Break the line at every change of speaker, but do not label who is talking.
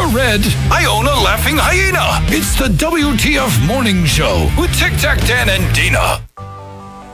to red, I own a laughing hyena. It's the WTF Morning Show with Tic Tac Dan and Dina.